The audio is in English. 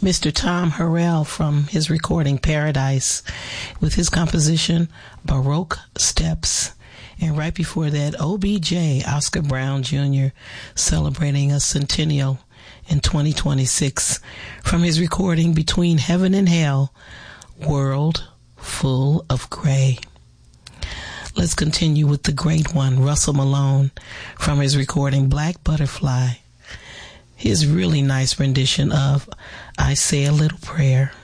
Mr. Tom Harrell from his recording Paradise with his composition Baroque Steps. And right before that, OBJ, Oscar Brown Jr., celebrating a centennial in 2026 from his recording Between Heaven and Hell, World Full of Gray. Let's continue with the great one, Russell Malone, from his recording Black Butterfly. His really nice rendition of I Say a Little Prayer.